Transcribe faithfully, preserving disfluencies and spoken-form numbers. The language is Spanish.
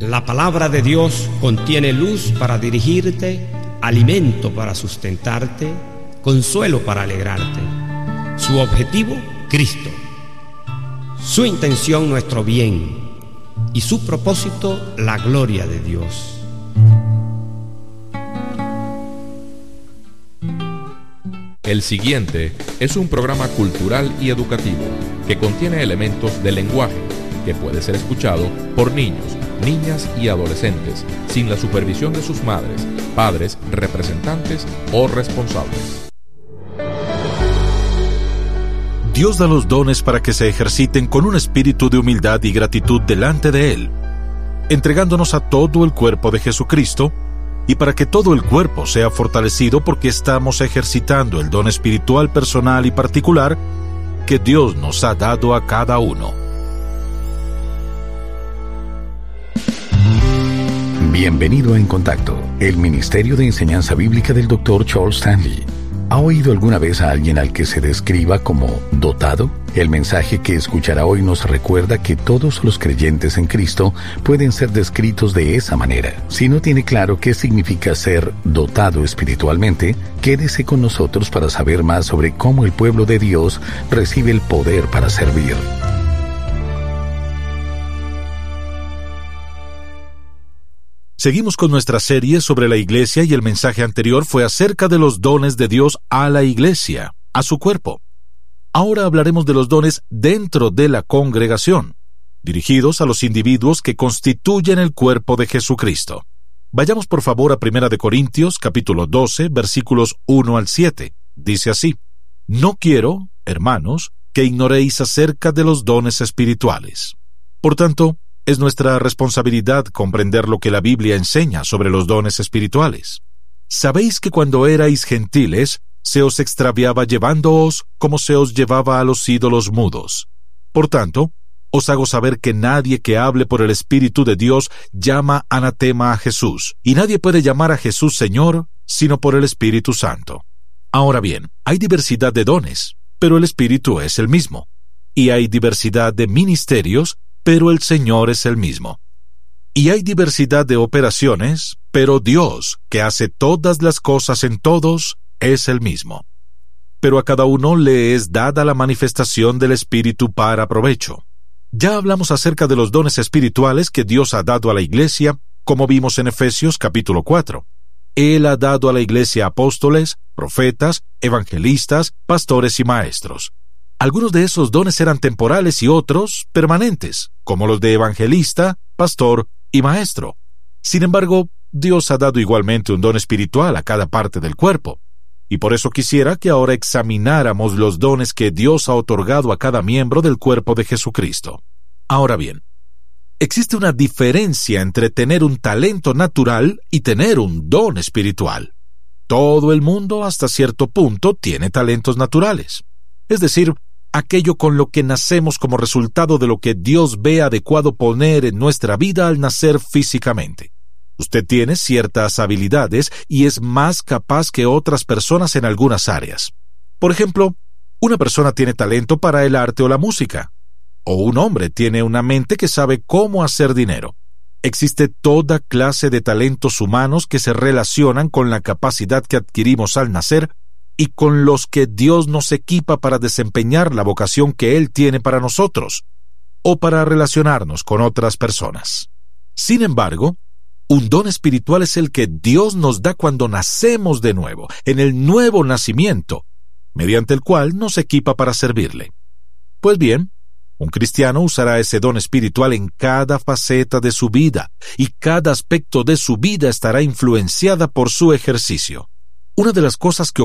La palabra de Dios contiene luz para dirigirte, alimento para sustentarte, consuelo para alegrarte. Su objetivo, Cristo. Su intención, nuestro bien. Y su propósito, la gloria de Dios. El siguiente es un programa cultural y educativo que contiene elementos del lenguaje que puede ser escuchado por niños, niñas y adolescentes sin la supervisión de sus madres, padres, representantes o responsables. Dios da los dones para que se ejerciten con un espíritu de humildad y gratitud delante de Él, entregándonos a todo el cuerpo de Jesucristo, y para que todo el cuerpo sea fortalecido porque estamos ejercitando el don espiritual personal y particular que Dios nos ha dado a cada uno. Bienvenido a En Contacto, el Ministerio de Enseñanza Bíblica del doctor Charles Stanley. ¿Ha oído alguna vez a alguien al que se describa como dotado? El mensaje que escuchará hoy nos recuerda que todos los creyentes en Cristo pueden ser descritos de esa manera. Si no tiene claro qué significa ser dotado espiritualmente, quédese con nosotros para saber más sobre cómo el pueblo de Dios recibe el poder para servir. Seguimos con nuestra serie sobre la iglesia y el mensaje anterior fue acerca de los dones de Dios a la iglesia, a su cuerpo. Ahora hablaremos de los dones dentro de la congregación, dirigidos a los individuos que constituyen el cuerpo de Jesucristo. Vayamos por favor a Primera de Corintios, capítulo doce, versículos uno al siete. Dice así: No quiero, hermanos, que ignoréis acerca de los dones espirituales. Por tanto, es nuestra responsabilidad comprender lo que la Biblia enseña sobre los dones espirituales. Sabéis que cuando erais gentiles, se os extraviaba llevándoos como se os llevaba a los ídolos mudos. Por tanto, os hago saber que nadie que hable por el Espíritu de Dios llama anatema a Jesús, y nadie puede llamar a Jesús Señor, sino por el Espíritu Santo. Ahora bien, hay diversidad de dones, pero el Espíritu es el mismo. Y hay diversidad de ministerios, pero el Señor es el mismo. Y hay diversidad de operaciones, pero Dios, que hace todas las cosas en todos, es el mismo. Pero a cada uno le es dada la manifestación del Espíritu para provecho. Ya hablamos acerca de los dones espirituales que Dios ha dado a la iglesia, como vimos en Efesios capítulo cuatro. Él ha dado a la iglesia apóstoles, profetas, evangelistas, pastores y maestros. Algunos de esos dones eran temporales y otros permanentes, como los de evangelista, pastor y maestro. Sin embargo, Dios ha dado igualmente un don espiritual a cada parte del cuerpo, y por eso quisiera que ahora examináramos los dones que Dios ha otorgado a cada miembro del cuerpo de Jesucristo. Ahora bien, existe una diferencia entre tener un talento natural y tener un don espiritual. Todo el mundo, hasta cierto punto, tiene talentos naturales, es decir, aquello con lo que nacemos como resultado de lo que Dios ve adecuado poner en nuestra vida al nacer físicamente. Usted tiene ciertas habilidades y es más capaz que otras personas en algunas áreas. Por ejemplo, una persona tiene talento para el arte o la música, o un hombre tiene una mente que sabe cómo hacer dinero. Existe toda clase de talentos humanos que se relacionan con la capacidad que adquirimos al nacer y con los que Dios nos equipa para desempeñar la vocación que Él tiene para nosotros, o para relacionarnos con otras personas. Sin embargo, un don espiritual es el que Dios nos da cuando nacemos de nuevo, en el nuevo nacimiento, mediante el cual nos equipa para servirle. Pues bien, un cristiano usará ese don espiritual en cada faceta de su vida, y cada aspecto de su vida estará influenciada por su ejercicio. Una de las cosas que